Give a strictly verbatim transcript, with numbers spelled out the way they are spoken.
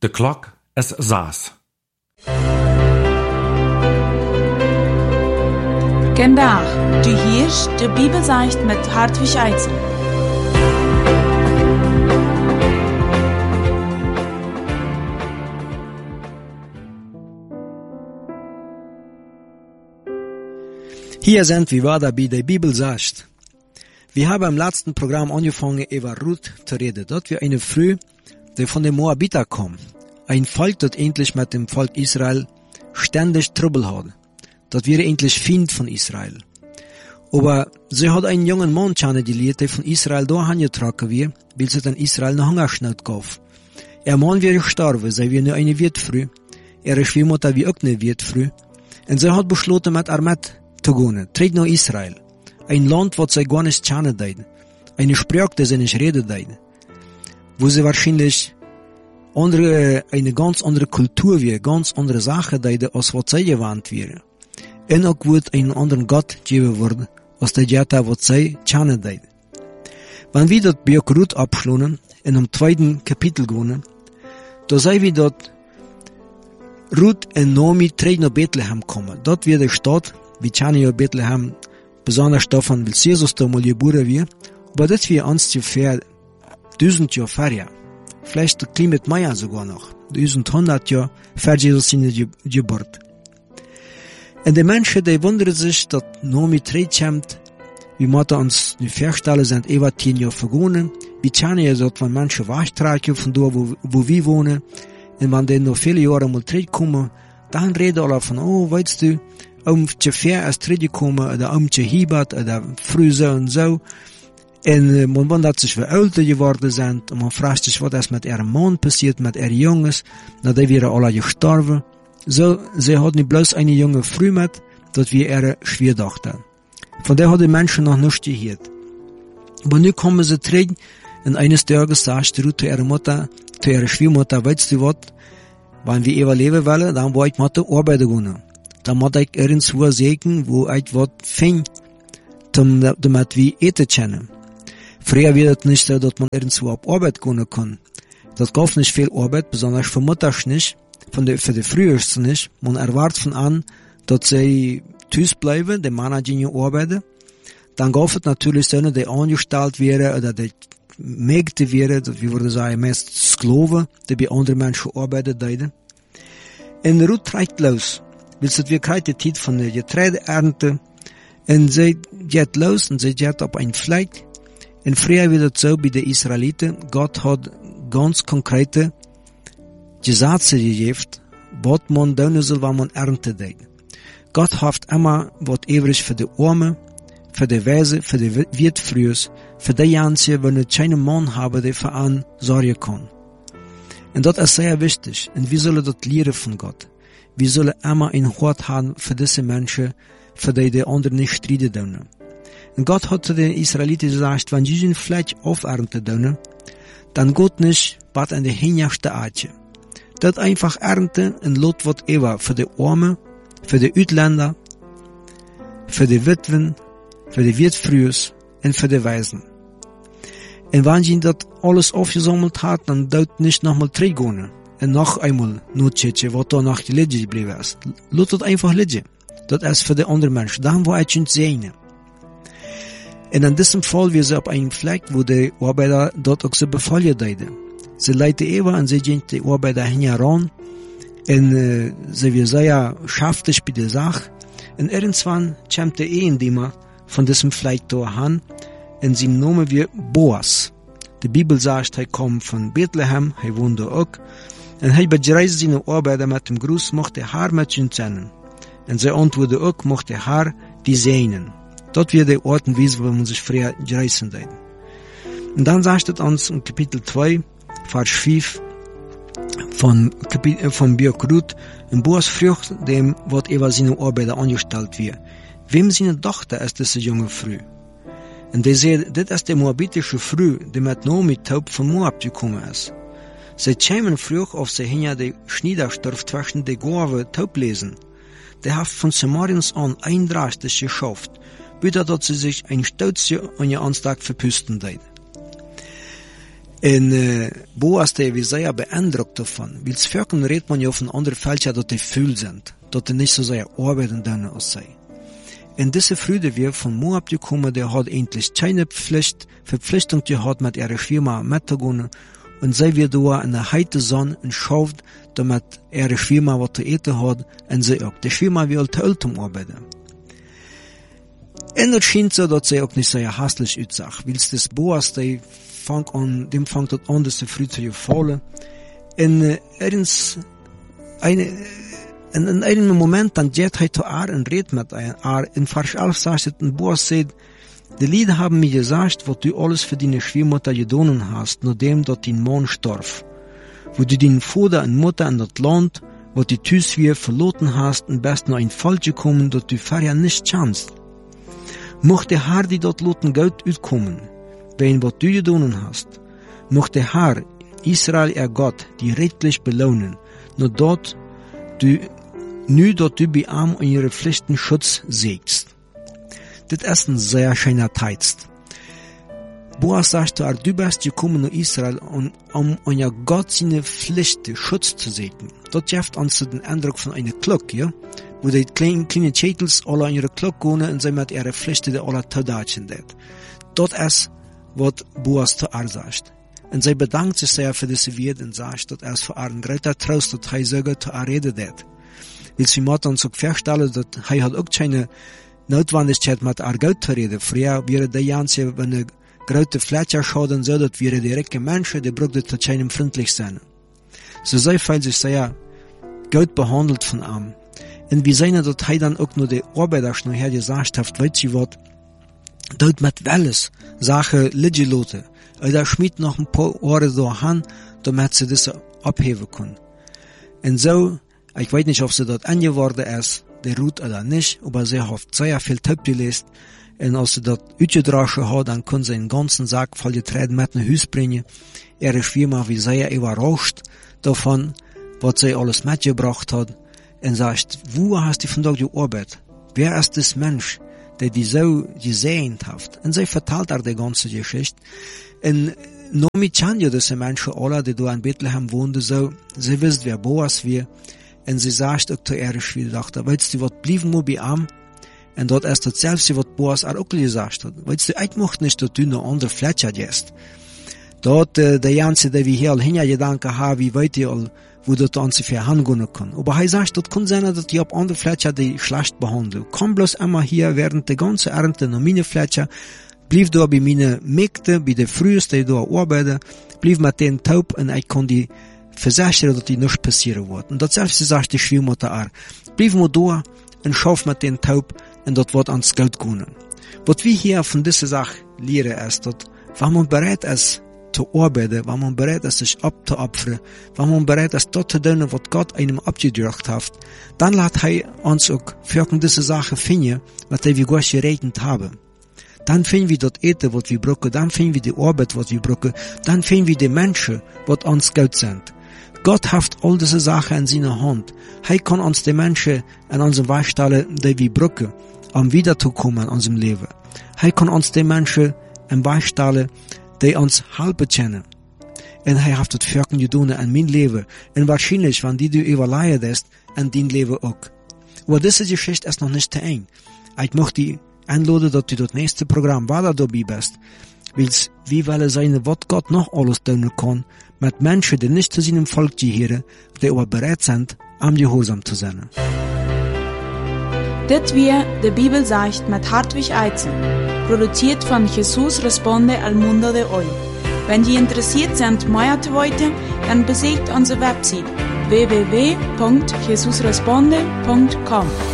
De klok is zes. Vandaag, du hörst de Bibelseicht mit Hartwig Eitzel. Hier sind wir wieder bei der Bibelseicht. Wir haben im letzten Programm angefangen, über Ruth zu reden. Dort wir eine Frau, die von den Moabiter kommt. Ein Volk, das endlich mit dem Volk Israel ständig Trouble hat. Das wäre endlich Feind von Israel. Aber sie hat einen jungen Mann kennengelernt, der von Israel da angetragen wird, weil sie dann Israel eine Hungersnot gab. Ihr Mann wäre gestorben, sie wäre nur eine Wirtfrau. Ihre Schwiegermutter wie auch eine Wirtfrau. Und sie hat beschlossen, mit ihr mitzugehen. Tritt nach Israel. Ein Land, wo sie gar nicht kennen deuten. Eine Sprache, die sie nicht reden deuten. Wo sie wahrscheinlich andere, eine ganz andere Kultur wäre, ganz andere Sachen deuten, als was sie gewandt wäre. Und auch wird einen anderen Gott geben worden, als der Jeta, was sie kennen deuten. Wenn wir dort Buch Ruth abschlossen, in dem zweiten Kapitel gehen, da sehen wir dort, Ruth und Naomi treten nach Bethlehem kommen. Dort wird die Stadt, wir kennen ja Bethlehem, besonders davon, weil Jesus da mal geboren wird, aber das wird ungefähr tausend Jahre vorher. Vielleicht ein klein mit mehr sogar noch. tausendhundert Jahre vor Jesus seine Geburt. Und die Menschen, die wundern sich, dass Naomi kommt, wie wir uns die vorstellen, sind über zehn Jahre vergangen. Wir kennen ja, dass wenn Menschen wegtragen von da, wo, wo wir wohnen, und wenn die noch viele Jahre mal kommen, dann reden alle von, oh, weißt du, um zu fair als kommen, oder um zu hiebert, oder früh so und so. Und äh, man wundert sich, wie älter geworden sind, und man fragt sich, was ist mit ihrem Mann passiert, mit ihren Jungs, na, die wären alle gestorben. So, sie hat nicht bloß eine junge Frau mit, das wir ihre Schwiegertochter. Von der hat die Menschen noch nichts gehört. Aber nun kommen sie zurück, und eines Tages sagt Ruth zu ihrer Mutter, zu ihrer Schwiegermutter, weißt du was, wenn wir überleben wollen, dann wollte ich mit der Arbeit gehen. Dann muss ich irgendwo sägen, wo ich was finde, damit wir eten können. Früher wird es nicht so, dass man irgendwo auf Arbeit gehen kann. Das gab nicht viel Arbeit, besonders für Mutter nicht, von der, für die Früheste nicht. Man erwartet von an, dass sie Tüß bleiben, die Männer gehen arbeiten. Dann gab es natürlich so, die angestellt wären, oder die Mägde wären, wie würde sagen, meist Sklaven, die bei anderen Menschen arbeiten deuten. Und Ruth trägt los. Willst wir kriegen die Zeit von der Getreideernte, und sie geht los, und sie geht auf ein Fleck. Und früher wird es so bei den Israeliten, Gott hat ganz konkrete Gesetze gegeben, was man tun soll, wenn man Ernte tut. Gott hat immer was übrig für die Armen, für die Weise, für die Wirtfrühs, für die Janse, wenn wir keinen Mann haben, der für einen sorgen kann. Und das ist sehr wichtig. Und wir sollen das lernen von Gott. Wir sollen immer ein Hort haben für diese Menschen, für die die anderen nicht streiten tun. Und Gott hat zu den Israeliten gesagt, wenn sie den Fleisch aufernten tun, dann geht nicht, was an der hinjagste Aatje. Das einfach ernten und lot whatever für die Armen, für die Utländer, für die Witwen, für die Wirtfrühs und für die Waisen. Und wenn sie das alles aufgesammelt hat, dann dauert nicht nochmal zurückgehen und noch einmal nutschen, was da noch gelegen geblieben ist. Lot das einfach liegen. Das ist für die anderen Menschen. Dann war ich nicht sehen. Und in diesem Fall, wir sind auf einem Fleck, wo die Arbeiter dort auch so befallen deuten. Sie leiten über und sie gehen die Arbeiter heran. Und äh, sie wir sehr schaftig bei der Sache. Und irgendwann kommt der Ehendiener von diesem Fleck da an. Und sie nennen wir Boas. Die Bibel sagt, er kommt von Bethlehem, er wohnt da auch. Und er begreift seine Arbeiter mit dem Gruß, macht er Haar mit den Zähnen. Und sie antworten auch, macht er Haar die Sehnen. Dort wird der Ort und Wiese, wo man sich früher greifen deuten. Und dann sagt es uns in Kapitel zwei, Vers fünf, von, Kapitel, von Buch Ruth, und Boas fragt dem, was über seine Arbeiter angestellt wird. Wem seine Tochter ist diese junge Frau? Und der sagt, das ist die moabitische Frau, die mit Naomi taub von Moab gekommen ist. Sie kämen früh auf sie hinter die Schniederstorf zwischen die Gorve taub lesen. Der hat von Samariens an eindrastig geschafft, bitte dass sie sich ein Stützchen an ihr Anstag verpüsten deuten. En uh, Boas, der wie sehr beeindruckt davon, weil es Völkern redet man ja von anderen Fällen, dass die fühl sind, dass die nicht so sehr arbeiten dann als sei. En diese Früde wir von Moab gekommen, der hat endlich keine Pflicht, Verpflichtung gehabt mit ihrer Firma mitzugehen, und sei wir da in der heite Sonne und schaut, damit ihre Firma was zu eten hat, und sie auch. Die Firma will zu Ultum arbeiten. En es scheint so, dass sie auch nicht sehr hastig aussagt, weil es das Boas, der fang an, dem fängt das an, dass die Früde zu gefallen. En äh, ergens, eine, in, in einem Moment, dann geht er zu Ar und redet mit Ar, in Vers elf sagt es, und Boas sagt, die Lieder haben mir gesagt, was du alles für deine Schwiegermutter getan hast, nachdem dort dein Mann starb. Wo du deinen Vater und Mutter in das Land, wo du tüß wir verloren hast, und bist noch in Fall gekommen, dass du vorher nicht kannst. Mocht der Herr die dort loten Geld utkommen, wenn was du getan hast. Mocht der Herr, Israel, er Gott, die redlich belohnen, nur dort, du, nu dort du bei ihm und ihre Pflichten Schutz sägst. Das ist ein sehr schöner Text. Boas sagt, du bist gekommen nach Israel, um, um an ja Gott seine Pflichten Schutz zu sägen. Dort gibt uns den Eindruck von einer Glocke, ja? Wo die kleinen, kleinen Schädels alle an ihre Glocke gehen und sie mit ihrer Pflichten alle taudatschen. Dort ist, was Boas zu Ar sagt. Und sie bedankt sich sehr für diese Wert und sagt, dass er für einen großen Trost, dass er sogar zu Ar redet hat. Weil sie mir dann so feststellen, dass er hat auch keine Notwendigkeit mit Ar Geld zu reden. Früher wäre der Ganze, wenn eine große Fletcher schaden so, dass wäre die reiche Menschen, die braucht zu keinem freundlich sein. So sei viel sich sehr gut behandelt von ihm. Und wie seine, dass er dann auch nur die Arbeiter schon her gesagt hat, weißt du was, dort mit Welles, Sache Ligelote, oder schmied noch ein paar Ohren da hin, damit sie das abheben können. Und so, ich weiß nicht, ob sie dort angeworden ist, der Ruth oder nicht, aber sie hat sehr viel Tipp gelesen, und als sie dort ausgedraschen hat, dann können sie einen ganzen Sack voll Getreide mit nach Hause bringen. Ihre Schwieger wie sehr überrascht davon, was sie alles mitgebracht hat, und sagt, wo hast du von dort gearbeitet? Wer ist das Mensch, der die so gesehen hat? Und sie verteilt er die ganze Geschichte. Und Nomi kennt ja diese Menschen alle, die da in Bethlehem wohnen, so, sie wissen, wer Boas wir. Und sie sagt auch zu ihrer Schwiegertochter, weißt du, was blieben wir bei ihm? Und dort ist das selbst, was Boas auch gesagt hat. Weißt du, ich möchte nicht, dass du noch andere Fletcher gehst. Dort, äh, der Ganze, der wir hier all Hintergedanken haben, wie weit ihr all, wo dort an sich verhangehen kann. Aber er sagt, das kann sein, dass die auf andere Fletcher die schlecht behandeln. Komm bloß einmal hier während der ganzen Ernte noch meine Fletcher, blieb da bei meine Mägde, bei der Früheste, die da arbeiten, blieb mit denen taub und ich kann die versichern, dass die nichts passieren wird. Und das selbst sagt die Schwiegermutter auch. Blieb mal da und schauf mit denen taub und das wird ans Geld gehen. Was wir hier von dieser Sache lernen ist, dass wenn man bereit ist, zu arbeiten, wenn man bereit ist, sich abzuopfern, wenn man bereit ist, das zu tun, was Gott einem abgedrückt hat, dann lässt er uns auch für diese Sache finden, was wir Gott geregnet haben. Dann finden wir das Eten, was wir brauchen, dann finden wir die Arbeit, was wir brauchen, dann finden wir die Menschen, was uns gut sind. Gott hat all diese Sachen in seiner Hand. Er kann uns die Menschen in unserem Weg stellen, die wir brauchen, um wiederzukommen in unserem Leben. Er kann uns die Menschen im Weg stellen, die uns helfen können. Und er hat das Wirken getan in mein Leben. Und wahrscheinlich, wenn die du überleihen lässt, in dein Leben auch. Aber diese Geschichte ist noch nicht zu eng. Ich möchte dich einladen, dass du das nächste Programm weiter dabei bist. Weil wie wollen sein, was Gott noch alles tun kann, mit Menschen, die nicht zu seinem Volk gehören, die aber bereit sind, am Gehorsam zu sein. Das wir die Bibel sagt mit Hartwig Eizen, produziert von Jesus Responde al Mundo de Hoy. Wenn Sie interessiert sind, mehr zu wissen, dann besucht unsere Website w w w punkt jesus responde punkt com.